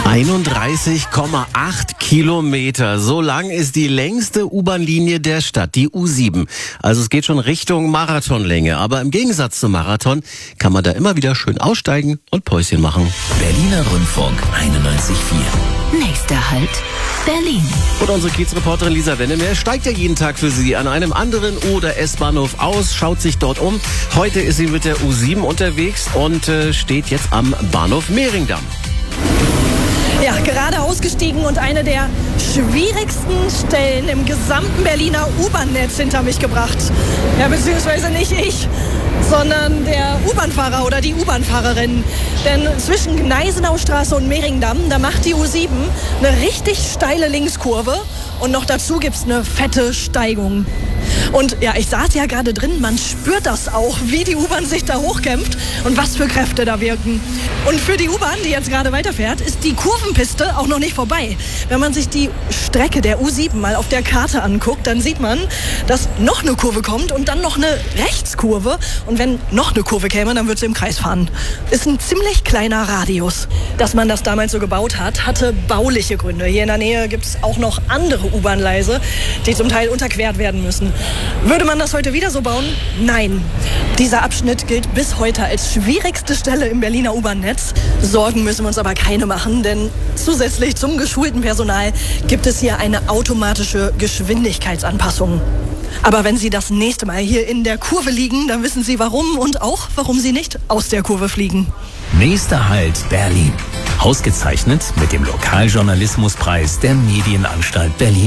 31,8 Kilometer. So lang ist die längste U-Bahn-Linie der Stadt, die U7. Also es geht schon Richtung Marathonlänge. Aber im Gegensatz zum Marathon kann man da immer wieder schön aussteigen und Päuschen machen. Berliner Rundfunk 91,4. Nächster Halt, Berlin. Und unsere Kiezreporterin Lisa Wennemer steigt ja jeden Tag für Sie an einem anderen O- oder S-Bahnhof aus, schaut sich dort um. Heute ist sie mit der U7 unterwegs und steht jetzt am Bahnhof Mehringdamm. Ja, gerade ausgestiegen und eine der schwierigsten Stellen im gesamten Berliner U-Bahn-Netz hinter mich gebracht. Ja, beziehungsweise nicht ich, sondern der U-Bahn-Fahrer oder die U-Bahn-Fahrerin. Denn zwischen Gneisenaustraße und Mehringdamm, da macht die U7 eine richtig steile Linkskurve und noch dazu gibt's eine fette Steigung. Und ja, ich saß ja gerade drin, man spürt das auch, wie die U-Bahn sich da hochkämpft und was für Kräfte da wirken. Und für die U-Bahn, die jetzt gerade weiterfährt, ist die Kurvenpiste auch noch nicht vorbei. Wenn man sich die Strecke der U7 mal auf der Karte anguckt, dann sieht man, dass noch eine Kurve kommt und dann noch eine Rechtskurve. Und wenn noch eine Kurve käme, dann wird sie im Kreis fahren. Ist ein ziemlich kleiner Radius. Dass man das damals so gebaut hat, hatte bauliche Gründe. Hier in der Nähe gibt es auch noch andere U-Bahn-Gleise, die zum Teil unterquert werden müssen. Würde man das heute wieder so bauen? Nein. Dieser Abschnitt gilt bis heute als schwierigste Stelle im Berliner U-Bahn-Netz. Sorgen müssen wir uns aber keine machen, denn zusätzlich zum geschulten Personal gibt es hier eine automatische Geschwindigkeitsanpassung. Aber wenn Sie das nächste Mal hier in der Kurve liegen, dann wissen Sie warum und auch, warum Sie nicht aus der Kurve fliegen. Nächster Halt, Berlin. Ausgezeichnet mit dem Lokaljournalismuspreis der Medienanstalt Berlin.